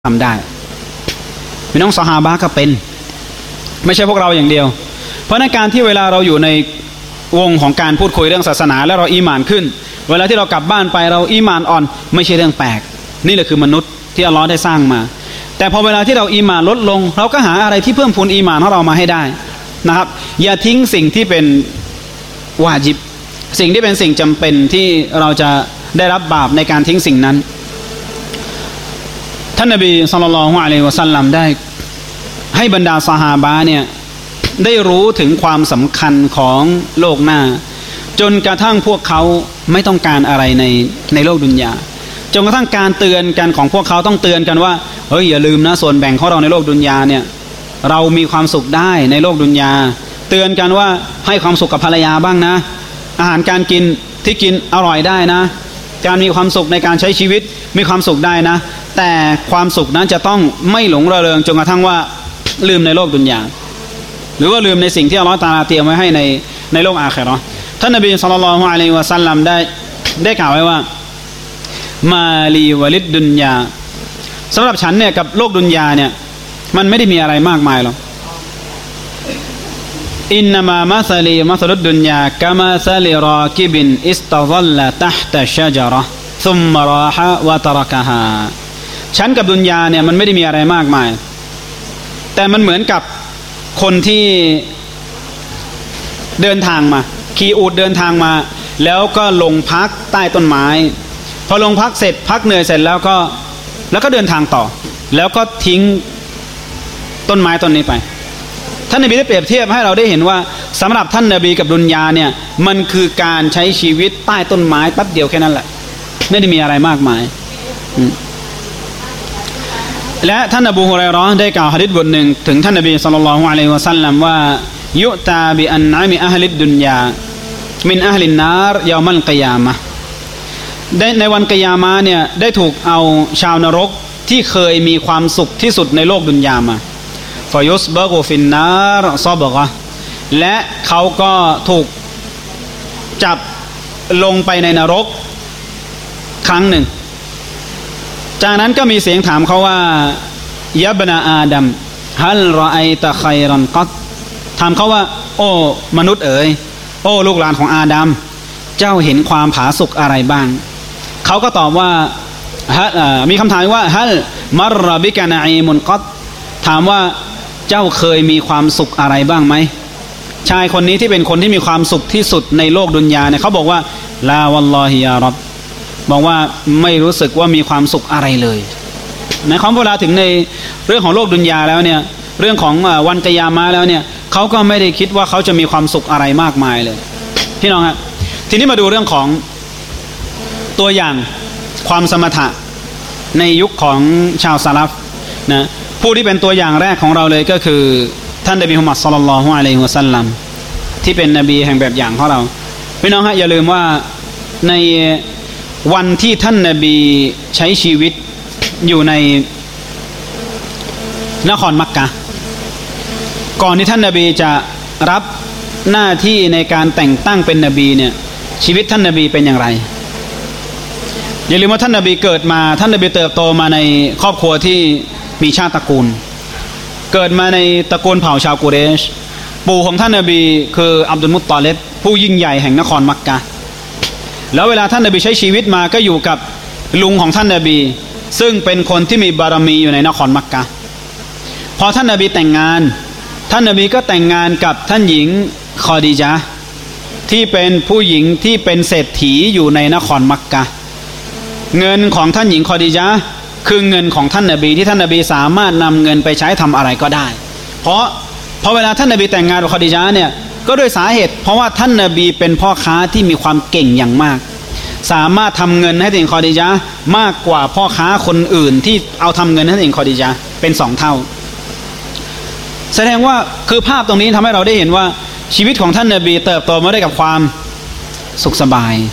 ทำได้พี่น้องซอฮาบะห์ก็เป็นไม่ใช่พวกเราอย่างเดียวเพราะในการที่เวลาเราอยู่ในวงของการพูดคุยเรื่องศาสนาแล้วเราอีหม่านขึ้นเวลาที่เรากลับบ้านไปเราอีหม่านอ่อนไม่ใช่เรื่องแปลกนี่แหละคือมนุษย์ที่อัลเลาะห์ได้สร้างมาแต่พอเวลาที่เราอีหม่านลดลงเราก็หาอะไรที่เพิ่มพูนอีหม่านของเรามาให้ได้นะครับอย่าทิ้งสิ่งที่เป็นวาญิบสิ่งที่เป็นสิ่งจำเป็นที่เราจะได้รับบาปในการทิ้งสิ่งนั้นท่านนบีศ็อลลัลลอฮุอะลัยฮิวะซัลลัมได้ให้บรรดาซอฮาบะห์เนี่ยได้รู้ถึงความสำคัญของโลกหน้าจนกระทั่งพวกเขาไม่ต้องการอะไรในโลกดุนยาจนกระทั่งการเตือนกันของพวกเขาต้องเตือนกันว่าเฮ้ยอย่าลืมนะส่วนแบ่งของเราในโลกดุนยาเนี่ยเรามีความสุขได้ในโลกดุนยาเตือนกันว่าให้ความสุขกับภรรยาบ้างนะอาหารการกินที่กินอร่อยได้นะการมีความสุขในการใช้ชีวิตมีความสุขได้นะแต่ความสุขนั้นจะต้องไม่หลงระเริงจนกระทั่งว่าลืมในโลกดุนยาหรือว่าลืมในสิ่งที่อัลเลาะห์ตะอาลาเตรียมไว้ให้ในโลกอาคิเราะห์ท่านนบีศ็อลลัลลอฮุอะลัยฮิวะซัลลัมได้กล่าวไว้ว่ามาลีวะลิดดุนยาสำหรับฉันเนี่ยกับโลกดุนยาเนี่ยมันไม่ได้มีอะไรมากมายหรอกอินนามามัซลีมัซลุดดุนยากะมัซลิรากิบินอิสตะซัลละตะฮ์ตะชะญะเราะห์ซุมมะราฮะวะตะเราะกะฮาฉันกับดุนยาเนี่ยมันไม่ได้มีอะไรมากมายแต่มันเหมือนกับคนที่เดินทางมาขี่อูฐเดินทางมาแล้วก็ลงพักใต้ต้นไม้พอลงพักเสร็จพักเหนื่อยเสร็จแล้วก็เดินทางต่อแล้วก็ทิ้งต้นไม้ต้นนี้ไปท่านนบีได้เปรียบเทียบให้เราได้เห็นว่าสำหรับท่านนบีกับดุนยาเนี่ยมันคือการใช้ชีวิตใต้ต้นไม้แป๊บเดียวแค่นั้นแหละไม่ได้มีอะไรมากมายและท่านอบูฮุรอยเราะห์ได้กล่าวหะดีษบทหนึ่งถึงท่านนบีศ็อลลัลลอฮุอะลัยฮิวะซัลลัมว่ายุตาบิอันนะมิอะฮลิดดุนยามินอะฮลินนารยอมัลกิยามะห์ในวันกิยามะห์เนี่ยได้ถูกเอาชาวนรกที่เคยมีความสุขที่สุดในโลกดุนยามาฟายุสบะกุฟินนารซอบะกะและเขาก็ถูกจับลงไปในนรกครั้งหนึ่งจากนั้นก็มีเสียงถามเขาว่ายะบนะอาดัมฮัลรอไอตะคัยรันกัตถามเขาว่าโอ้มนุษย์เอ๋ยโอ้ลูกหลานของอาดัมเจ้าเห็นความผาสุกอะไรบ้างเขาก็ตอบว่ามีคำถามว่าฮัลมัรรบิกะนะอีมุนกัตถามว่าเจ้าเคยมีความสุขอะไรบ้างไหมชายคนนี้ที่เป็นคนที่มีความสุขที่สุดในโลกดุนยาเนี่ยเขาบอกว่าลาวัลลอฮิยารับบอกว่าไม่รู้สึกว่ามีความสุขอะไรเลยในความเวลาถึงในเรื่องของโลกดุนยาแล้วเนี่ยเรื่องของวันกิยามะห์แล้วเนี่ยเขาก็ไม่ได้คิดว่าเขาจะมีความสุขอะไรมากมายเลยพี่น้องครับทีนี้มาดูเรื่องของตัวอย่างความสมถะในยุคของชาวซะลัฟนะผู้ที่เป็นตัวอย่างแรกของเราเลยก็คือท่านนบีมุฮัมมัดศ็อลลัลลอฮุอะลัยฮิวะซัลลัมที่เป็นนบีแห่งแบบอย่างของเราพี่น้องฮะอย่าลืมว่าในวันที่ท่านนบีใช้ชีวิตอยู่ในนครมักกะห์ก่อนที่ท่านนบีจะรับหน้าที่ในการแต่งตั้งเป็นนบีเนี่ยชีวิตท่านนบีเป็นอย่างไรอย่าลืมว่าท่านนบีเกิดมาท่านนบีเติบโตมาในครอบครัวที่มีชาติตระกูลเกิดมาในตระกูลเผ่าชาวกุเรชปู่ของท่านนบีคืออับดุลมุตตอลิบผู้ยิ่งใหญ่แห่งนครมักกะห์แล้วเวลาท่านนบีใช้ชีวิตมาก็อยู่กับลุงของท่านนบีซึ่งเป็นคนที่มีบารมีอยู่ในนครมักกะห์พอท่านนบีแต่งงานท่านนบีก็แต่งงานกับท่านหญิงคอดีญะห์ที่เป็นผู้หญิงที่เป็นเศรษฐีอยู่ในนครมักกะห์เงินของท่านหญิงคอดีญะห์คือเงินของท่านนบีที่ท่านนบีสามารถนำเงินไปใช้ทำอะไรก็ได้เพราะเวลาท่านนบีแต่งงานกับคอดีญะห์เนี่ยก็ด้วยสาเหตุเพราะว่าท่านนบีเป็นพ่อค้าที่มีความเก่งอย่างมากสามารถทำเงินให้ท่านหญิงคอดีญะห์มากกว่าพ่อค้าคนอื่นที่เอาทำเงินให้ท่านหญิงคอดีญะห์เป็น2เท่าแสดงว่าคือภาพตรงนี้ทำให้เราได้เห็นว่าชีวิตของท่านนบีเติบโตมาได้กับความสุขสบาย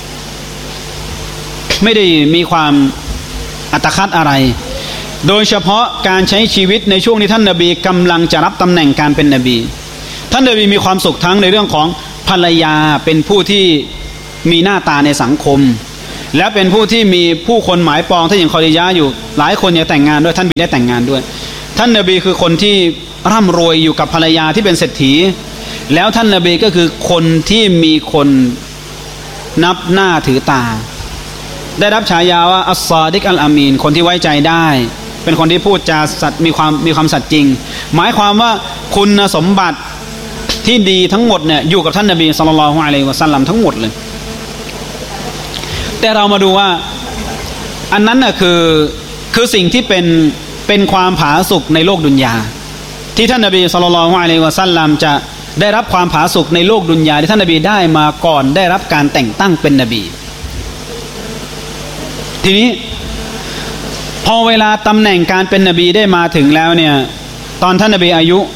ไม่ได้มีความอัตคัดอะไรโดยเฉพาะการใช้ชีวิตในช่วงที่ท่านนบีกำลังจะรับตำแหน่งการเป็นนบีท่านนบีมีความสุขทั้งในเรื่องของภรรยาเป็นผู้ที่มีหน้าตาในสังคมและเป็นผู้ที่มีผู้คนหมายปองท่านหญิงคอดีญะห์อยู่หลายคนอยากแต่งงานด้วยท่านนบีได้แต่งงานด้วยท่านนบีคือคนที่ร่ำรวยอยู่กับภรรยาที่เป็นเศรษฐีแล้วท่านนบีก็คือคนที่มีคนนับหน้าถือตาได้รับฉายาว่าอัสซอดิกอัลอามีนคนที่ไว้ใจได้เป็นคนที่พูดจาสัตย์มีความสัตย์จริงหมายความว่าคุณสมบัติที่ดีทั้งหมดเนี่ยอยู่กับท่านนบีศ็อลลัลลอฮุอะลัยฮิวะซัลลัมทั้งหมดเลยแต่เรามาดูว่าอันนั้นน่ะคือสิ่งที่เป็นความผาสุกในโลกดุนยาที่ท่านนบีศ็อลลัลลอฮุอะลัยฮิวะซัลลัมจะได้รับความผาสุกในโลกดุนยาที่ท่านนบีได้มาก่อนได้รับการแต่งตั้งเป็นนบีทีนี้พอเวลาตำแหน่งการเป็นนบีได้มาถึงแล้วเนี่ยตอนท่านนบีอายุ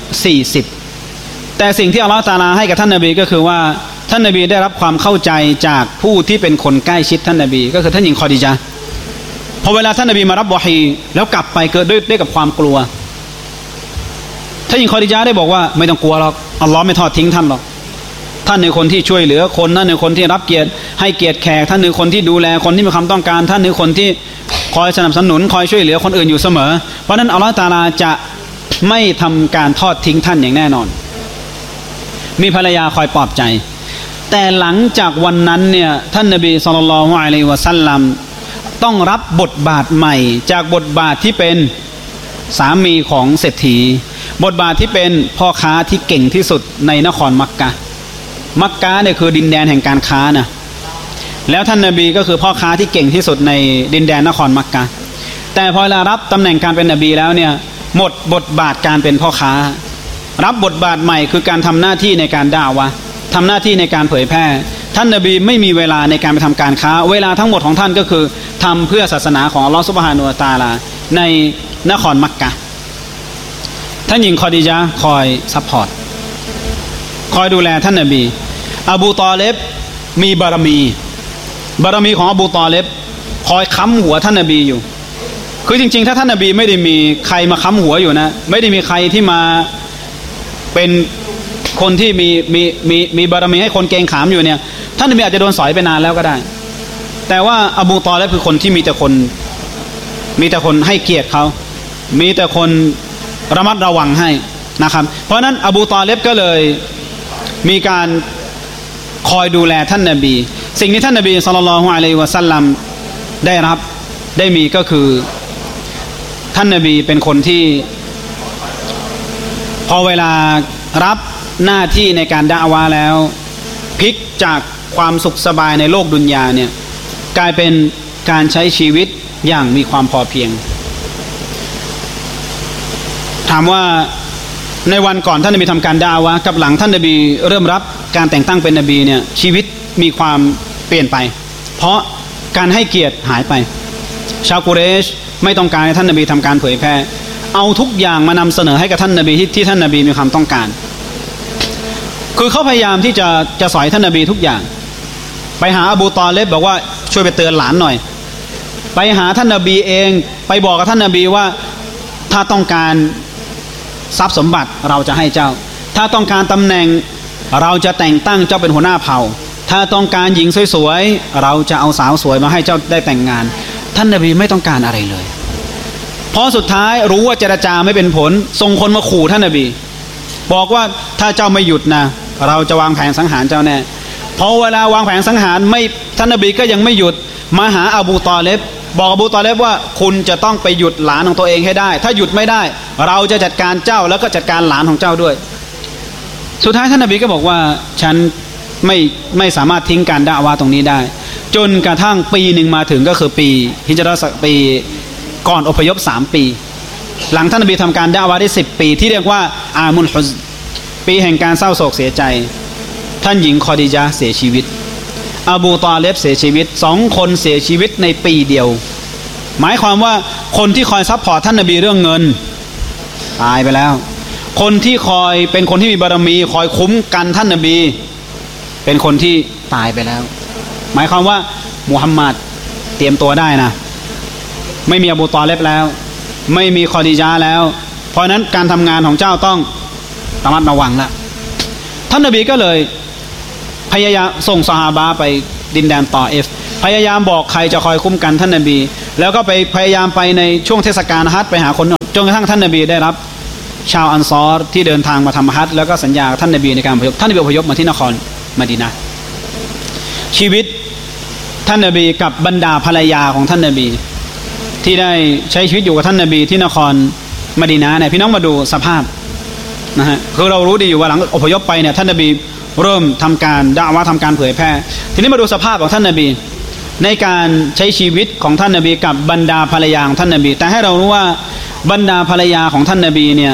40แต่สิ่งที่อัลเลาะห์ตะอาลาให้กับท่านนบีก็คือว่าท่านนบีได้รับความเข้าใจจากผู้ที่เป็นคนใกล้ชิดท่านนบีก็คือท่านหญิงคอดีญะห์พอเวลาท่านนบีมารับวะฮีแล้วกลับไปเกิดด้วยกับความกลัวท่านหญิงคอดีญะห์ได้บอกว่าไม่ต้องกลัวหรอกอัลเลาะห์ไม่ทอดทิ้งท่านหรอกท่านเป็นคนที่ช่วยเหลือคนท่านเป็นคนที่รับเกียรติให้เกียรติแขกท่านเป็นคนที่ดูแลคนที่มีความต้องการท่านเป็นคนที่คอยสนับสนุนคอยช่วยเหลือคนอื่นอยู่เสมอเพราะนั้นอัลเลาะห์ตะอาลาจะไม่ทำการทอดทิ้งท่านอย่างแน่นอนมีภรรยาคอยปลอบใจแต่หลังจากวันนั้นเนี่ยท่านนบีศ็อลลัลลอฮุอะลัยฮิวะซัลลัมต้องรับบทบาทใหม่จากบทบาทที่เป็นสามีของเศรษฐีบทบาทที่เป็นพ่อค้าที่เก่งที่สุดในนครมักกะเนี่ยคือดินแดนแห่งการค้านะแล้วท่านนบีก็คือพ่อค้าที่เก่งที่สุดในดินแดนนครมักกะแต่พอรับตำแหน่งการเป็นนบีแล้วเนี่ยหมดบทบาทการเป็นพ่อค้ารับบทบาทใหม่คือการทำหน้าที่ในการด่าวะทำหน้าที่ในการเผยแพร่ท่านนบีไม่มีเวลาในการไปทำการค้าเวลาทั้งหมดของท่านก็คือทำเพื่อศาสนาของอัลลอฮฺซุบฮานะฮูวะตะอาลาในนครมักกะท่านหญิงคอดีญะห์คอยซัพพอร์ตคอยดูแลท่านนบีอบูตอเลบมีบารมีของอบูตอเลบคอยค้ำหัวท่านนบีอยู่คือจริงๆถ้าท่านนบีไม่ได้มีใครมาค้ำหัวอยู่นะไม่ได้มีใครที่มาเป็นคนที่มีบารมีให้คนเกรงขามอยู่เนี่ยท่านนบีอาจจะโดนสอยไปนานแล้วก็ได้แต่ว่าอบูตอเลบคือคนที่มีแต่คนให้เกียรติเขามีแต่คนระมัดระวังให้นะครับเพราะนั้นอบูตอเลบก็เลยมีการคอยดูแลท่านนบีสิ่งที่ท่านนบีศ็อลลัลลอฮุอะลัยฮิวะซัลลัมได้มีก็คือท่านนบีเป็นคนที่พอเวลารับหน้าที่ในการดะอ์วาแล้วพลิกจากความสุขสบายในโลกดุนยาเนี่ยกลายเป็นการใช้ชีวิตอย่างมีความพอเพียงถามว่าในวันก่อนท่านนบีทำการดะอ์วากับหลังท่านนบีเริ่มรับการแต่งตั้งเป็นนบีเนี่ยชีวิตมีความเปลี่ยนไปเพราะการให้เกียรติหายไปชาวกุเรชไม่ต้องการให้ท่านนบีทำการเผยแพร่เอาทุกอย่างมานำเสนอให้กับท่านนบีที่ท่านนบีมีความต้องการคือเขาพยายามที่จะสอยท่านนบีทุกอย่างไปหาอบูตอเลบบอกว่าช่วยไปเตือนหลานหน่อยไปหาท่านนบีเองไปบอกกับท่านนบีว่าถ้าต้องการทรัพย์สมบัติเราจะให้เจ้าถ้าต้องการตำแหน่งเราจะแต่งตั้งเจ้าเป็นหัวหน้าเผ่าถ้าต้องการหญิงสวยๆเราจะเอาสาวสวยมาให้เจ้าได้แต่งงานท่านนบีไม่ต้องการอะไรเลยพอสุดท้ายรู้ว่าเจรจาไม่เป็นผลส่งคนมาขู่ท่านนบีบอกว่าถ้าเจ้าไม่หยุดนะเราจะวางแผนสังหารเจ้าแน่พอเวลาวางแผนสังหารไม่ท่านนบีก็ยังไม่หยุดมาหาอบูตอเลบบอกอบูตอเลบว่าคุณจะต้องไปหยุดหลานของตัวเองให้ได้ถ้าหยุดไม่ได้เราจะจัดการเจ้าแล้วก็จัดการหลานของเจ้าด้วยสุดท้ายท่านนบีก็บอกว่าฉันไม่สามารถทิ้งการดะอ์วาตรงนี้ได้จนกระทั่งปีหนึ่งมาถึงก็คือปีฮิจเราะห์ปีก่อนอพยพ3ปีหลังท่านนบีทำการดะอ์วาได้10ปีที่เรียกว่าอามุลฮุซปีแห่งการเศร้าโศกเสียใจท่านหญิงคอดีญะห์เสียชีวิตอบูตอเลบเสียชีวิต2คนเสียชีวิตในปีเดียวหมายความว่าคนที่คอยซัพพอร์ตท่านนบีเรื่องเงินตายไปแล้วคนที่คอยเป็นคนที่มีบารมีคอยคุ้มกันท่านนบีเป็นคนที่ตายไปแล้วหมายความว่ามุฮัมมัดเตรียมตัวได้นะไม่มีอบูตอเลบแล้วไม่มีคอดีญะห์แล้วเพราะนั้นการทำงานของเจ้าต้องระมัดระวังละท่านนบีก็เลยพยายามส่งซอฮาบะห์ไปดินแดนตอเอฟพยายามบอกใครจะคอยคุ้มกันท่านนบีแล้วก็ไปพยายามไปในช่วงเทศกาลฮัจญ์ไปหาคนจนกระทั่งท่านนบีได้รับชาวอันซอรที่เดินทางมาทำฮัจญ์แล้วก็สัญญาท่านนบีในการอพยพท่านนบีอพยพมาที่นครมะดีนะห์ชีวิตท่านนบีกับบรรดาภรรยาของท่านนบีที่ได้ใช้ชีวิตอยู่กับท่านนบีที่นครมะดีนะห์เนี่ยพี่น้องมาดูสภาพนะฮะคือเรารู้ดีอยู่ว่าหลังอพยพไปเนี่ยท่านนบีเริ่มทำการดะอ์วะห์ทำการเผยแพร่ทีนี้มาดูสภาพของท่านนบีในการใช้ชีวิตของท่านนบีกับบรรดาภรรยาของท่านนบีแต่ให้เรารู้ว่าบรรดาภรรยาของท่านนบีเนี่ย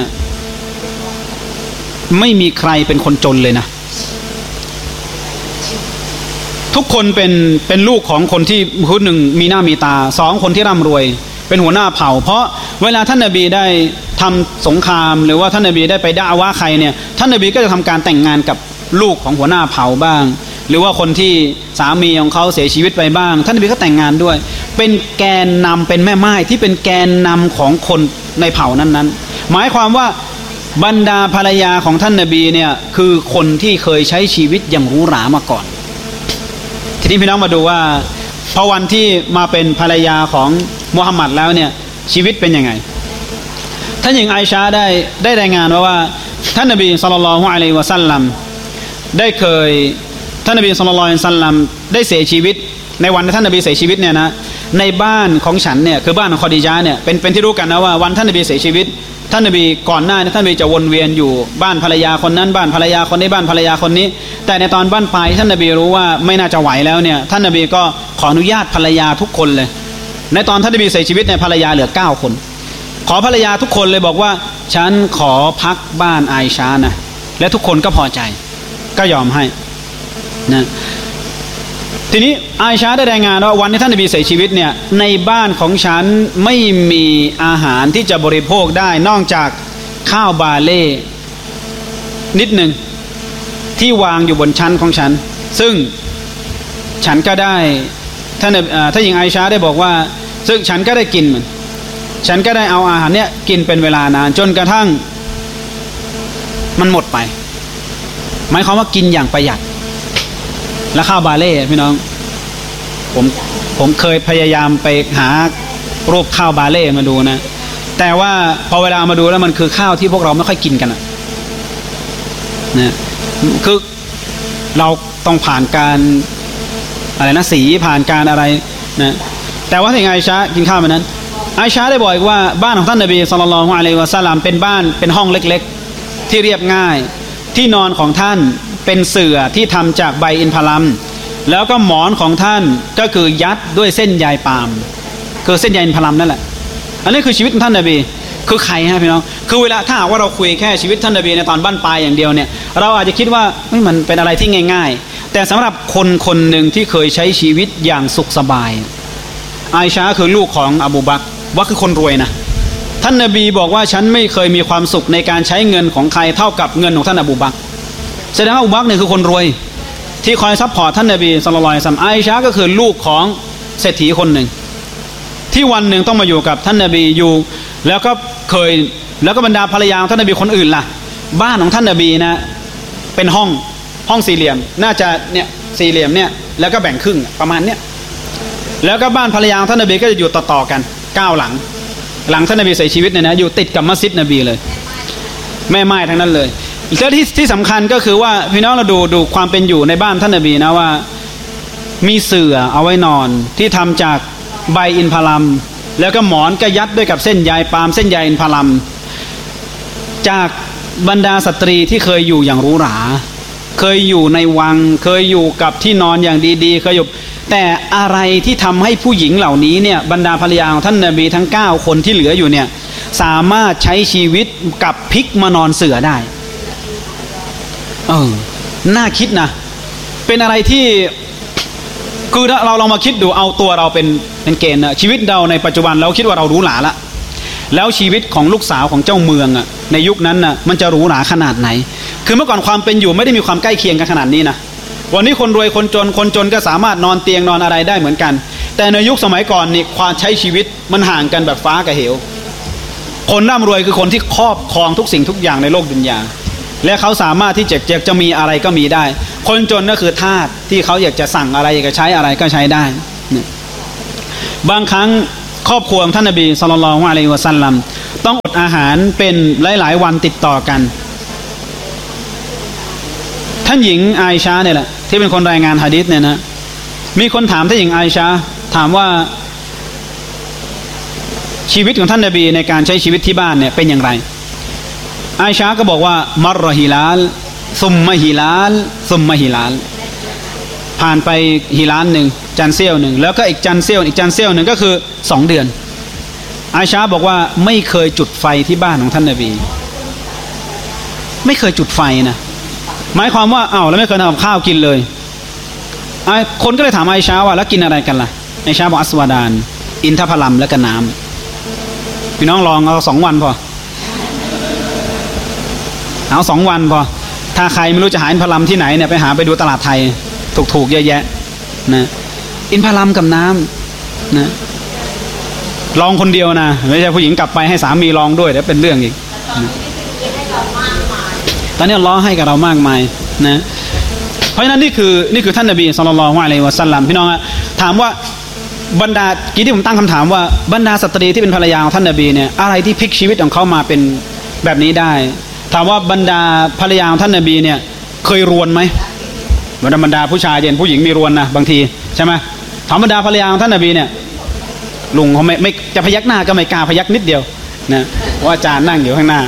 ไม่มีใครเป็นคนจนเลยนะทุกคนเป็นลูกของคนที่คนหนึ่งมีหน้ามีตาสองคนที่ร่ำรวยเป็นหัวหน้าเผ่าเพราะเวลาท่านนบีได้ทำสงครามหรือว่าท่านนบีได้ไปดะอ์วะห์ใครเนี่ยท่านนบีก็จะทำการแต่งงานกับลูกของหัวหน้าเผ่าบ้างหรือว่าคนที่สามีของเขาเสียชีวิตไปบ้างท่านนบีก็แต่งงานด้วยเป็นแกนนำเป็นแม่ไม้ที่เป็นแกนนำของคนในเผ่านั้นๆหมายความว่าบรรดาภรรยาของท่านนบีเนี่ยคือคนที่เคยใช้ชีวิตอย่างหรูหรามาก่อนทีนี้พี่น้องมาดูว่าพอวันที่มาเป็นภรรยาของมุฮัมมัดแล้วเนี่ยชีวิตเป็นยังไงท่านหญิงไอชาได้รายงานว่าท่านนบีศ็อลลัลลอฮุอะลัยฮิวะซัลลัมได้เคยท่านนบีศ็อลลัลลอฮุอะลัยฮิวะซัลลัมได้เสียชีวิตในวันที่ท่านนบีเสียชีวิตเนี่ยนะในบ้านของฉันเนี่ยคือบ้านของคอดีญะห์เนี่ยเป็นที่รู้กันนะว่าวันท่านนบีเสียชีวิตท่านนบีก่อนหน้าท่านนบีจะวนเวียนอยู่บ้านภรรยาคนนั้นบ้านภรรยาคนนี้บ้านภรรยาคนนี้แต่ในตอนบ้านปลายท่านนบีรู้ว่าไม่น่าจะไหวแล้วเนี่ยท่านนบีก็ขออนุญาตภรรยาทุกคนเลยในตอนท่านนบีเสียชีวิตเนี่ยภรรยาเหลือ9คนขอภรรยาทุกคนเลยบอกว่าฉันขอพักบ้านไอชานะและทุกคนก็พอใจก็ยอมให้นะทีนี้ไอชาได้รายงานว่าวันที่ท่านนบีเสียชีวิตเนี่ยในบ้านของฉันไม่มีอาหารที่จะบริโภคได้นอกจากข้าวบาเล่นิดหนึ่งที่วางอยู่บนชั้นของฉันซึ่งฉันก็ได้ท่านหญิงไอชาได้บอกว่าซึ่งฉันก็ได้กินมันฉันก็ได้เอาอาหารเนี่ยกินเป็นเวลานานจนกระทั่งมันหมดไปหมายความว่ากินอย่างประหยัดและข้าวบาเล่พี่น้องผมเคยพยายามไปหารูปข้าวบาเล่มาดูนะแต่ว่าพอเวลามาดูแล้วมันคือข้าวที่พวกเราไม่ค่อยกินกันนะคือเราต้องผ่านการอะไรนะสีผ่านการอะไรนะแต่ว่าที่ไอชากินข้าวแบบนั้นไอชาได้บอกว่าบ้านของท่านนบีศ็อลลัลลอฮุอะลัยฮิวะซัลลัมเป็นบ้านเป็นห้องเล็กๆที่เรียบง่ายที่นอนของท่านเป็นเสื่อที่ทำจากใบอินทผลัมแล้วก็หมอนของท่านก็คือยัดด้วยเส้นใยปาล์มคือเส้นใยอินทผลัมนั่นแหละอันนี้คือชีวิตของท่านนบีคือใครฮะพี่น้องคือเวลาถ้าหากว่าเราคุยแค่ชีวิตท่านนบีในตอนบั้นปลายอย่างเดียวเนี่ยเราอาจจะคิดว่ามันเป็นอะไรที่ง่ายๆแต่สำหรับคนคนหนึ่งที่เคยใช้ชีวิตอย่างสุขสบายไอชาคือลูกของอบูบักรว่าคือคนรวยนะท่านนบีบอกว่าฉันไม่เคยมีความสุขในการใช้เงินของใครเท่ากับเงินของท่านอบูบักรแสดงว่าอบูบักรเนี่ยคือคนรวยที่คอยซัพพอร์ตท่านนบีศ็อลลัลลอฮุอะลัยฮิวะซัลลัมไอชาก็คือลูกของเศรษฐีคนหนึ่งที่วันหนึ่งต้องมาอยู่กับท่านนบีอยู่แล้วก็บรรดาภรรยาของท่านนบีคนอื่นล่ะบ้านของท่านนบีนะเป็นห้องสี่เหลี่ยมน่าจะเนี่ยสี่เหลี่ยมเนี่ยแล้วก็แบ่งครึ่งประมาณเนี้ยแล้วก็บ้านภรรยาของท่านนบีก็จะอยู่ต่อๆกัน9หลังท่านนบีเสียชีวิตเนี่ยนะอยู่ติดกับมัสยิดนบีเลยแม่ไม้ทั้งนั้นเลยแล้วที่สำคัญก็คือว่าพี่น้องเราดูความเป็นอยู่ในบ้านท่านนบีนะว่ามีเสื่อเอาไว้นอนที่ทำจากใบอินทผลัมแล้วก็หมอนก็ยัดด้วยกับเส้นใยปาล์มเส้นใยอินทผลัมจากบรรดาสตรีที่เคยอยู่อย่างหรูหราเคยอยู่ในวังเคยอยู่กับที่นอนอย่างดีๆเคยอยู่แต่อะไรที่ทำให้ผู้หญิงเหล่านี้เนี่ยบรรดาภรรยาของท่านนบีทั้ง9คนที่เหลืออยู่เนี่ยสามารถใช้ชีวิตกับพลิกมานอนเสื่อได้น่าคิดนะเป็นอะไรที่คือเราลองมาคิดดูเอาตัวเราเป็นเกณฑ์นะชีวิตเราในปัจจุบันเราคิดว่าเราหรูหราละแล้วชีวิตของลูกสาวของเจ้าเมืองอ่ะในยุคนั้นน่ะมันจะหรูหราขนาดไหนคือเมื่อก่อนความเป็นอยู่ไม่ได้มีความใกล้เคียงกันขนาดนี้นะวันนี้คนรวยคนจนก็สามารถนอนเตียงนอนอะไรได้เหมือนกันแต่ในยุคสมัยก่อนนี่ความใช้ชีวิตมันห่างกันแบบฟ้ากับเหวคนร่ำรวยคือคนที่ครอบครองทุกสิ่งทุกอย่างในโลกดุนยาและเขาสามารถที่จะมีอะไรก็มีได้คนจนก็คือทาสที่เขาอยากจะสั่งอะไรอยากจะใช้อะไรก็ใช้ได้บางครั้งครอบครัวของท่านนบีศ็อลลัลลอฮุอะลัยฮิวะซัลลัมต้องอดอาหารเป็นหลายๆวันติดต่อกันท่านหญิงอาอิชาเนี่ยแหละที่เป็นคนรายงานหะดีษเนี่ยนะมีคนถามท่านหญิงอาอิชาถามว่าชีวิตของท่านนบีในการใช้ชีวิตที่บ้านเนี่ยเป็นอย่างไรอาอิชาก็บอกว่ามัรฮิลาลซุมมะฮิลาลซุมมะฮิลาลผ่านไปฮิลาลหนึ่งจันเซี่ยวหนึ่งแล้วก็อีกจันเซี่ยวอีกจันเซี่ยวหนึ่งก็คือ2 เดือนอาอิชาบอกว่าไม่เคยจุดไฟที่บ้านของท่านนบีไม่เคยจุดไฟนะหมายความว่าแล้วไม่เคยทำกับข้าวกินเลยคนก็เลยถามอาอิชาว่าแล้วกินอะไรกันล่ะอาอิชาบอกอัสวาดานอินทผลัมและก็น้ำพี่น้องลองเอา2 วันพอเอา2 วันพอถ้าใครไม่รู้จะหาอินทผลัมที่ไหนเนี่ยไปหาไปดูตลาดไทยถูกๆเยอะแยะนะอินทผลัมกับน้ำนะลองคนเดียวนะไม่ใช่ผู้หญิงกลับไปให้สามีลองด้วยเดี๋ยวเป็นเรื่องอีกตอนนี้ล้อให้กับเรามากมายนะเพราะฉะนั้นนี่คือท่านนบีศ็อลลัลลอฮุอะลัยฮิวะซัลลัมพี่น้องถามว่าบรรดากี้ที่ผมตั้งคำถามว่าบรรดาสตรีที่เป็นภรรยาของท่านนบีเนี่ยอะไรที่พลิกชีวิตของเขามาเป็นแบบนี้ได้ถามว่าบรรดาภรรยาของท่านนบีเนี่ยเคยรวนไหมบรรดาผู้ชายเห็นผู้หญิงมีรวนนะบางทีใช่ไหมถามบรรดาภรรยาของท่านนบีเนี่ยลุงเขาไม่จะพยักหน้าก็ไม่กล้าพยักนิดเดียวนะว่าอาจารย์นั่งอยู่ข้างหน้า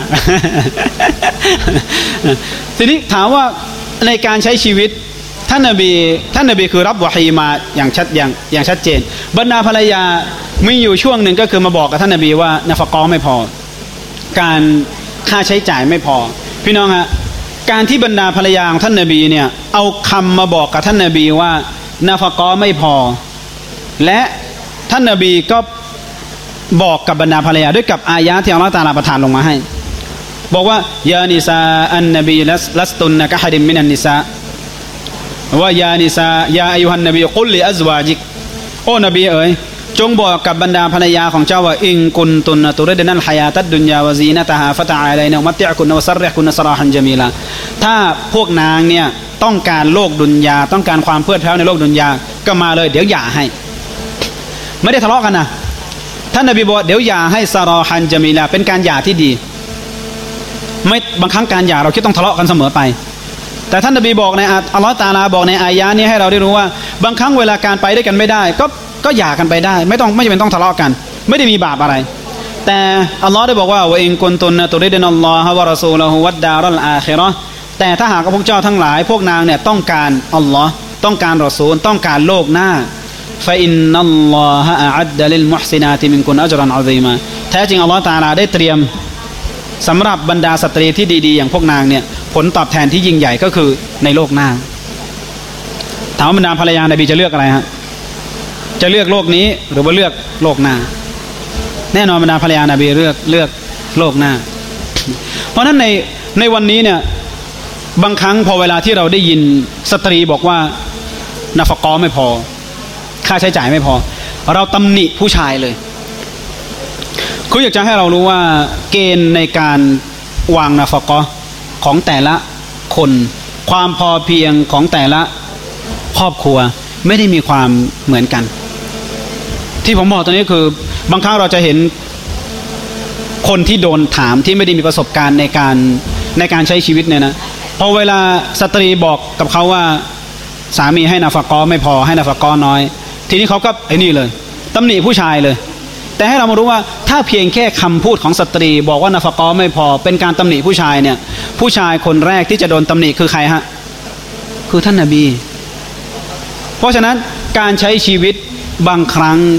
ทีนี้ถามว่าในการใช้ชีวิตท่านนบีคือรับวะฮีมาอย่างชัดเจนบรรดาภรรยามีอยู่ช่วงหนึ่งก็คือมาบอกกับท่านนบีว่านะฟะกอไม่พอการค่าใช้จ่ายไม่พอพี่น้องฮะการที่บรรดาภรรยาของท่านนบีเนี่ยเอาคำมาบอกกับท่านนบีว่านะฟะกอไม่พอและท่านนบีก็บอกกับบรรดาภรรยาด้วยกับอายะที่อัลเลาะห์ตะอาลาประทานลงมาให้บอกว่ายานิซาอันนบีลัสตุนนะกะฮะดิมมินันนิซาว่ายานิซายาอายุฮันนบีกุลลิอัซวาจิกโอ้นบีเอ๋ยจงบอกกับบรรดาภรรยาของเจ้าว่าอิงกุนตุนตุริดนัลฮายาตัดดุนยาวะซีนะตะฮาฟะตะอาลัยนะมัตติอ์กุนวะซัรริฮ์กุนซะราฮันญะมีลาถ้าพวกนางเนี่ยต้องการโลกดุนยาต้องการความเพลิดเพลินในโลกดุนยาก็มาเลยเดี๋ยวหย่าให้ไม่ได้ทะเลาะกันนะท่านนบีบอกเดี๋ยวหย่าให้ซะราฮันญะมีลาเป็นการหย่าที่ดีไม่บางครั้งการหย่าเราคิดต้องทะเลาะกันเสมอไปแต่ท่านนบีบอกในอัลเลาะห์ตะอาลาบอกในอายะนี้ให้เราได้รู้ว่าบางครั้งเวลาการไปด้วยกันไม่ได้ก็หย่ากันไปได้ไม่จำเป็นต้องทะเลาะกันไม่ได้มีบาปอะไรแต่อัลเลาะห์ได้บอกว่าว่าอินกุนตุนตุริดนัลลอฮะวะรอซูลุฮูวัดดารัลอาคิเราะห์แต่ถ้าหากพวกเจ้าทั้งหลายพวกนางเนี่ยต้องการอัลลอฮ์ต้องการรอซูลต้องการโลกหน้าฟะอินนัลลอฮะอะอัดดะลิลมุฮซินาติมินกุนอัจรันอะซีมาแท้จริงอัลเลาะห์ตะอาลาได้เตรียมสำหรับบรรดาสตรีที่ดีๆอย่างพวกนางเนี่ยผลตอบแทนที่ยิ่งใหญ่ก็คือในโลกหน้าถามว่าบรรดาภรรยานบีจะเลือกอะไรฮะจะเลือกโลกนี้หรือว่าเลือกโลกหน้าแน่นอนบรรดาภรรยานบีเลือกโลกหน้าเพราะฉะนั้นในวันนี้เนี่ยบางครั้งพอเวลาที่เราได้ยินสตรีบอกว่านะฟะกอไม่พอค่าใช้จ่ายไม่พอเราตำหนิผู้ชายเลยเขาอยากจะให้เรารู้ว่าเกณฑ์ในการวางนะฟะกอของแต่ละคนความพอเพียงของแต่ละครอบครัวไม่ได้มีความเหมือนกันที่ผมบอกตอนนี้คือบางครั้งเราจะเห็นคนที่โดนถามที่ไม่ได้มีประสบการณ์ในการใช้ชีวิตเนี่ยนะพอเวลาสตรีบอกกับเขาว่าสามีให้นะฟะกอไม่พอให้นะฟะกอน้อยทีนี้เขาก็ไอ้นี่เลยตำหนิผู้ชายเลยแต่ให้เรามารู้ว่าถ้าเพียงแค่คำพูดของสตรีบอกว่านะฟะกอไม่พอเป็นการตำหนิผู้ชายเนี่ยผู้ชายคนแรกที่จะโดนตำหนิคือใครฮะคือท่านนบีเพราะฉะนั้นการใช้ชีวิตบางครั้ง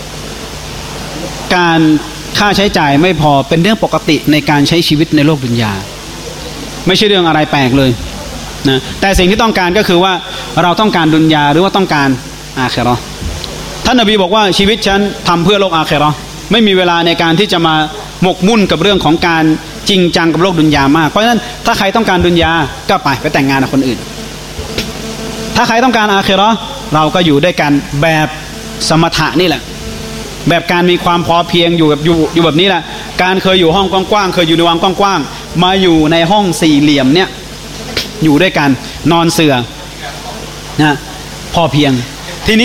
การค่าใช้จ่ายไม่พอเป็นเรื่องปกติในการใช้ชีวิตในโลกดุนยาไม่ใช่เรื่องอะไรแปลกเลยนะแต่สิ่งที่ต้องการก็คือว่าเราต้องการดุนยาหรือว่าต้องการอาคิเราะห์ท่านนบีบอกว่าชีวิตฉันทำเพื่อโลกอาคิเราะห์ไม่มีเวลาในการที่จะมาหมกมุ่นกับเรื่องของการจริงจังกับโลกดุนยามากเพราะฉะนั้นถ้าใครต้องการดุนยาก็ไปแต่งงานกับคนอื่นถ้าใครต้องการอาคิเราะห์เราก็อยู่ด้วยกันแบบสมถะนี่แหละแบบการมีความพอเพียงอยู่แบบนี้แหละการเคยอยู่ห้องกว้างๆเคยอยู่ในวังกว้างๆมาอยู่ในห้องสี่เหลี่ยมเนี่ยอยู่ด้วยกันนอนเสื่อนะพอเพียงทีนี้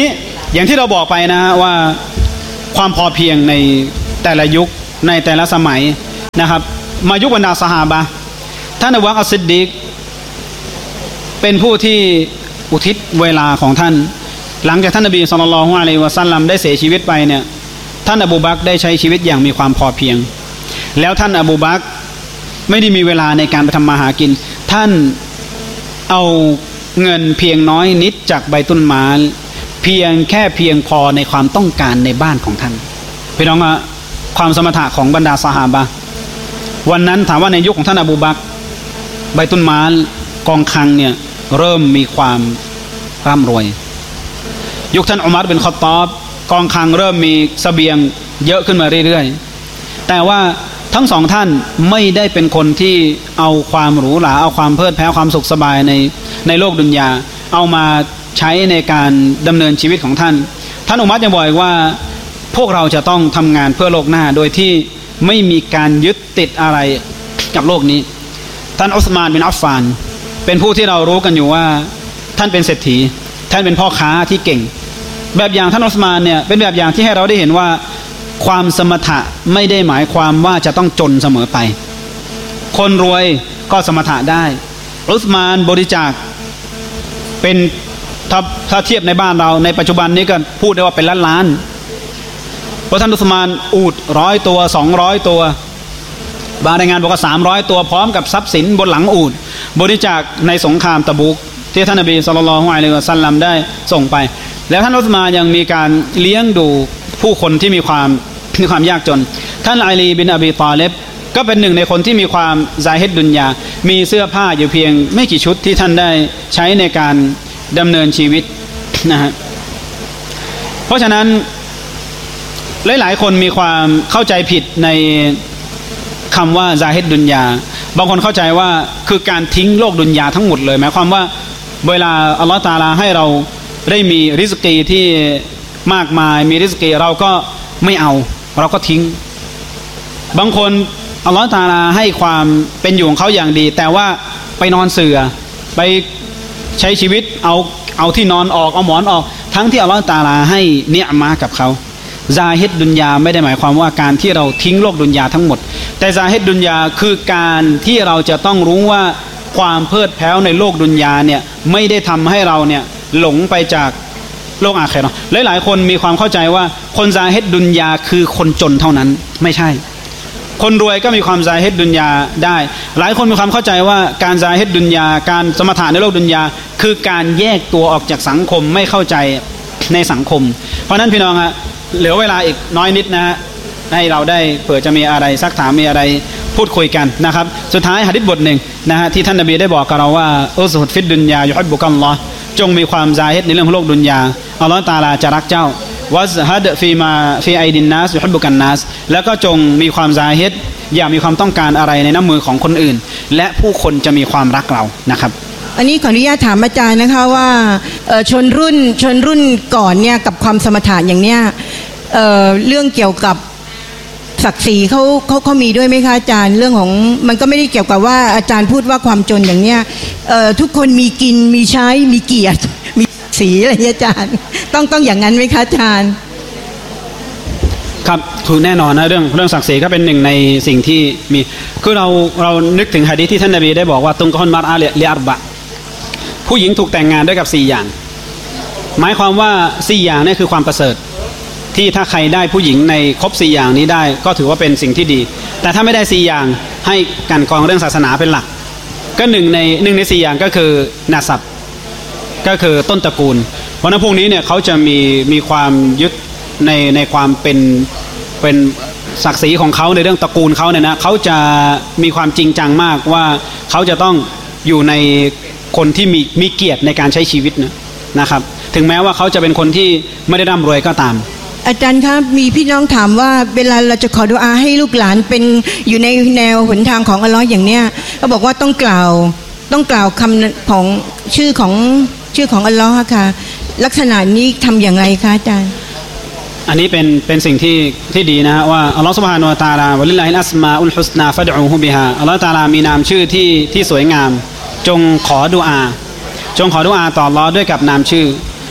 อย่างที่เราบอกไปนะว่าความพอเพียงในแต่ละยุคในแต่ละสมัยนะครับมายุคบรรดาซอฮาบะห์ท่านอบูบักร อัสซิดดีกเป็นผู้ที่อุทิศเวลาของท่านหลังจากท่านนบีศ็อลลัลลอฮุอะลัยฮิวะซัลลัมได้เสียชีวิตไปเนี่ยท่านอบูบักรได้ใช้ชีวิตอย่างมีความพอเพียงแล้วท่านอบูบักรไม่ได้มีเวลาในการไปทำมาหากินท่านเอาเงินเพียงน้อยนิดจากไบตุลมาลเพียงพอในความต้องการในบ้านของท่านพี่น้องอะความสมถะของบรรดาซอฮาบะห์วันนั้นถามว่าในยุคของท่านอบูบักรไบตุลมาลกองคลังเนี่ยเริ่มมีความร่ำรวยยุคท่านอุมัรบินค็อฏฏอบกองคลังเริ่มมีเสบียงเยอะขึ้นมาเรื่อยๆแต่ว่าทั้งสองท่านไม่ได้เป็นคนที่เอาความหรูหราเอาความเพลิดเพลินความสุขสบายในโลกดุนยาเอามาใช้ในการดำเนินชีวิตของท่านอุมัรยังบอกว่าพวกเราจะต้องทำงานเพื่อโลกหน้าโดยที่ไม่มีการยึดติดอะไรกับโลกนี้ท่านอุสมานบินอัฟฟานเป็นผู้ที่เรารู้กันอยู่ว่าท่านเป็นเศรษฐีท่านเป็นพ่อค้าที่เก่งแบบอย่างท่านอุสมานเนี่ยเป็นแบบอย่างที่ให้เราได้เห็นว่าความสมถะไม่ได้หมายความว่าจะต้องจนเสมอไปคนรวยก็สมถะได้อุสมานบริจาคเป็นถ้าเทียบในบ้านเราในปัจจุบันนี้ก็พูดได้ว่าเป็นล้านเพราะท่านอุสมานอูฐ100 ตัว200 ตัวบางรายงานบอกว่า300 ตัวพร้อมกับทรัพย์สินบนหลังอูฐบริจาคในสงครามตะบุกที่ท่านนบีศ็อลลัลลอฮุอะลัยฮิวะซัลลัมได้ส่งไปแล้วท่านอุสมานยังมีการเลี้ยงดูผู้คนที่มีความยากจนท่านอาลีบินอบีฏอลิบก็เป็นหนึ่งในคนที่มีความซาฮิดดุนยามีเสื้อผ้าอยู่เพียงไม่กี่ชุดที่ท่านได้ใช้ในการดำเนินชีวิตนะฮะเพราะฉะนั้นหลายๆคนมีความเข้าใจผิดในคำว่าซาฮิดดุนยาบางคนเข้าใจว่าคือการทิ้งโลกดุนยาทั้งหมดเลยหมายความว่าเวลาอัลลอฮฺตะอาลาให้เราได้มีริสกีที่มากมายมีริสกีเราก็ไม่เอาเราก็ทิ้งบางคนอัลลอฮฺตะอาลาให้ความเป็นอยู่ของเขาอย่างดีแต่ว่าไปนอนเสื่อไปใช้ชีวิตเอาที่นอนออกเอาหมอนออกทั้งที่อัลลอฮฺตะอาลาให้เนียมะกับเขาซาฮิดดุนยาไม่ได้หมายความว่าการที่เราทิ้งโลกดุนยาทั้งหมดแต่ซาฮิดดุนยาคือการที่เราจะต้องรู้ว่าความเพลิดเพลินในโลกดุนยาเนี่ยไม่ได้ทำให้เราเนี่ยหลงไปจากโลกอาคิเราะห์หลายๆคนมีความเข้าใจว่าคนซาฮิดดุนยาคือคนจนเท่านั้นไม่ใช่คนรวยก็มีความซาฮิดดุนยาได้หลายคนมีความเข้าใจว่าการซาฮิดดุนยาการสมถะในโลกดุนยาคือการแยกตัวออกจากสังคมไม่เข้าใจในสังคมเพราะนั้นพี่น้องฮะเหลือเวลาอีกน้อยนิดนะฮะให้เราได้เผื่อจะมีอะไรซักถามมีอะไรพูดคุยกันนะครับสุดท้ายหะดีษบทหนึ่งนะฮะที่ท่านนบีได้บอกกับเราว่าอุซฮุดฟิดดุนยายุฮิบบุกัลลอฮ์จงมีความซาฮิดในเรื่องโลกดุนยาอัลลอฮ์ตะอาลาจะรักเจ้าวัซฮัดฟีไอดินนัสยุฮิบบุกันนัสแล้วก็จงมีความซาฮิดอย่ามีความต้องการอะไรในน้ำมือของคนอื่นและผู้คนจะมีความรักเรานะครับอันนี้ขออนุญาตถามอาจารย์นะคะว่าชนรุ่นก่อนเนี่ยกับความสมถะอย่างเนี้ยเรื่องเกี่ยวกับศักดิ์ศรีเขามีด้วยไหมคะอาจารย์เรื่องของมันก็ไม่ได้เกี่ยวกับว่าอาจารย์พูดว่าความจนอย่างเนี้ยทุกคนมีกินมีใช้มีเกียรติมีศักดิ์ศรีอะไรอาจารย์ต้องอย่างนั้นไหมคะอาจารย์ครับถูกแน่นอนนะเรื่องศักดิ์ศรีก็เป็นหนึ่งในสิ่งที่มีคือเรานึกถึงหะดีษที่ท่านนบีได้บอกว่าตุงกอนมารอาลิอัรบะผู้หญิงถูกแต่งงานด้วยกับ4อย่างหมายความว่า4อย่างนี่คือความประเสริฐที่ถ้าใครได้ผู้หญิงในครบ4อย่างนี้ได้ก็ถือว่าเป็นสิ่งที่ดีแต่ถ้าไม่ได้4อย่างให้กันกองเรื่องศาสนาเป็นหลักก็หนึ่งใน4อย่างก็คือนาซับก็คือต้นตระกูลเพราะนั้นพวกนี้เนี่ยเขาจะมีความยึดในความเป็นศักดิ์ศรีของเขาในเรื่องตระกูลเขาเนี่ยนะเขาจะมีความจริงจังมากว่าเขาจะต้องอยู่ในคนที่มีเกียรติในการใช้ชีวิตนะครับถึงแม้ว่าเขาจะเป็นคนที่ไม่ได้ร่ำรวยก็ตามอาจารย์ครับมีพี่น้องถามว่าเวลาเราจะขอดุอาให้ลูกหลานเป็นอยู่ในแนวหนทางของอัลเลาะห์อย่างเนี้ยเขาบอกว่าต้องกล่าวคำของชื่อของอัลเลาะห์ค่ะลักษณะนี้ทำอย่างไรคะอาจารย์อันนี้เป็นสิ่งที่ดีนะฮะว่าอัลลอฮฺซุบฮานะฮูวะตะอาลาวะลิลลาฮิลอัสมาอุลฮุสนาฟัดอูฮุบิฮาอัลลอฮฺตะอาลามีนามชื่อที่สวยงามจงขอดุอาต่ออัลเลาะห์ด้วยกับนามชื่อ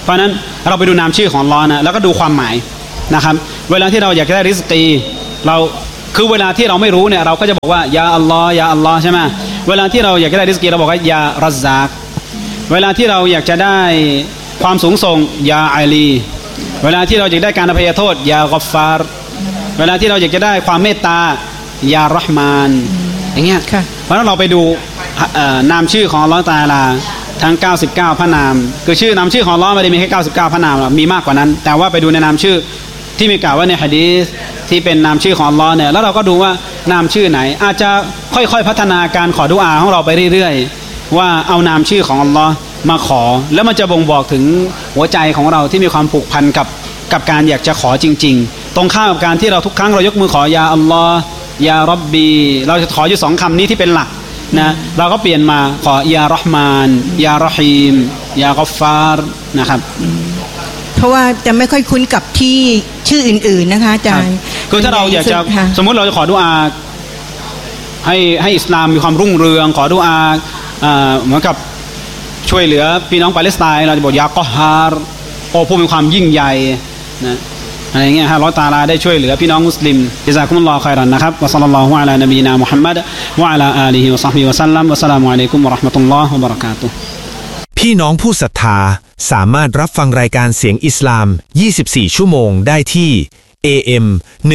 เพราะนั้นเราไปดูนามชื่อของอัลเลาะห์นะแล้วก็ดูความหมายนะครับเวลาที่เราอยากจะได้ริสกีเราคือเวลาที่เราไม่รู้เนี่ยเราก็จะบอกว่ายาอัลลอฮ์ยาอัลลอฮ์ใช่ไหมเวลาที่เราอยากจะได้ริสกีเราบอกว่ายารัซซากเวลาที่เราอยากจะได้ความสูงส่งยาอาลีเวลาที่เราอยากได้การอภัยโทษยากัฟฟาร์เวลาที่เราอยากจะได้ความเมตตายารอห์มานอย่างเงี้ยเพราะฉะนั้นเราไปดูนามชื่อของอัลเลาะห์ตะอาลาทั้ง99พระนามคือชื่อนามชื่อของอัลเลาะห์ไม่ได้มีแค่99พระนามหรอกมีมากกว่านั้นแต่ว่าไปดูในนามชื่อที่มีกล่าวไว้ในหะดีษที่เป็นนามชื่อของอัลเลาะห์เนี่ยแล้วเราก็ดูว่านามชื่อไหนอาจจะค่อยๆพัฒนาการขอดุอาของเราไปเรื่อยๆว่าเอานามชื่อของอัลเลาะห์มาขอแล้วมันจะบ่งบอกถึงหัวใจของเราที่มีความผูกพันกับการอยากจะขอจริงๆตรงข้ามกับการที่เราทุกครั้งเรายกมือขอยาอัลลอฮ์ยาร็อบบีเราจะขออยู่2คำนี้ที่เป็นหลักนะเราก็เปลี่ยนมาขอยารอห์มานยารอฮีมยากัฟฟาร์นะครับเพราะว่าจะไม่ค่อยคุ้นกับที่ชื่ออื่นๆนะคะอาจารย์คือถ้าเราอยากจะสมมุติเราจะขอดุอาให้อิสลามมีความรุ่งเรืองขอดุอาเหมือนกับช่วยเหลือพี่น้องปาเลสไตน์เราจะบอกยากอฮาร์โอ้ผู้มีความยิ่งใหญ่นะอะไรเงี้ยฮะอัลเลาะห์ตะอาลาได้ช่วยเหลือพี่น้องมุสลิมญะซากุมุลลอฮุค็อยรันนะครับวะศ็อลลัลลอฮุอะลานบีนามุฮัมมัดวะอะลาอาลีฮิวะศอฮบิฮิวะซัลลัมวะสลามุอะลัยกุมวะเราะห์มะตุลลอฮ์วะบะเราะกาตุฮ์พี่น้องผู้ศรัทธาสามารถรับฟังรายการเสียงอิสลาม24ชั่วโมงได้ที่ AM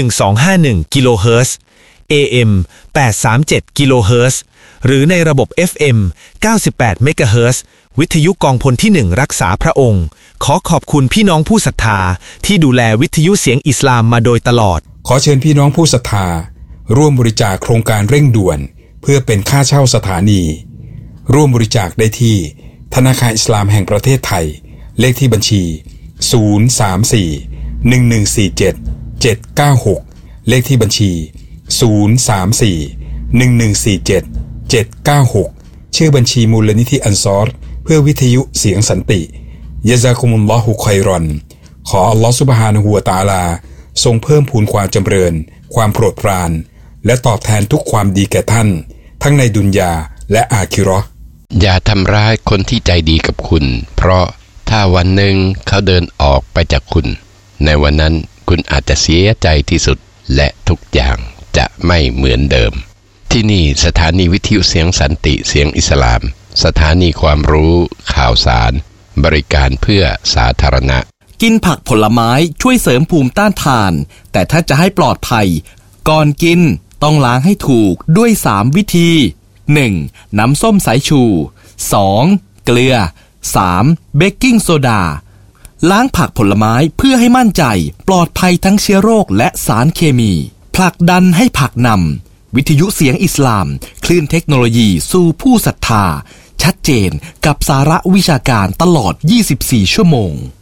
1251กิโลเฮิรตซ์ AM 837กิโลเฮิรตซ์หรือในระบบ FM 98เมกะเฮิรตซ์วิทยุกองพลที่1รักษาพระองค์ขอขอบคุณพี่น้องผู้ศรัทธาที่ดูแลวิทยุเสียงอิสลามมาโดยตลอดขอเชิญพี่น้องผู้ศรัทธาร่วมบริจาคโครงการเร่งด่วนเพื่อเป็นค่าเช่าสถานีร่วมบริจาคได้ที่ธนาคารอิสลามแห่งประเทศไทยเลขที่บัญชี034-1147-796เลขที่บัญชี034-1147-796ชื่อบัญชีมูลนิธิอันซอรเพื่อวิทยุเสียงสันติยะซากุมุลลอฮุค็อยรอนขออัลลอฮฺซุบฮานะฮูวะตะอาลาทรงเพิ่มพูนความจำเริญความโปรดปรานและตอบแทนทุกความดีแก่ท่านทั้งในดุนยาและอาคิเราะห์อย่าทำร้ายคนที่ใจดีกับคุณเพราะถ้าวันหนึ่งเขาเดินออกไปจากคุณในวันนั้นคุณอาจจะเสียใจที่สุดและทุกอย่างจะไม่เหมือนเดิมที่นี่สถานีวิทยุเสียงสันติเสียงอิสลามสถานีความรู้ข่าวสารบริการเพื่อสาธารณะกินผักผลไม้ช่วยเสริมภูมิต้านทานแต่ถ้าจะให้ปลอดภัยก่อนกินต้องล้างให้ถูกด้วย3วิธี 1. น้ำส้มสายชู 2. เกลือ 3. เบกกิ้งโซดาล้างผักผลไม้เพื่อให้มั่นใจปลอดภัยทั้งเชื้อโรคและสารเคมีผลักดันให้ผักนำวิทยุเสียงอิสลามคลื่นเทคโนโลยีสู่ผู้ศรัทธาชัดเจนกับสาระวิชาการตลอด24ชั่วโมง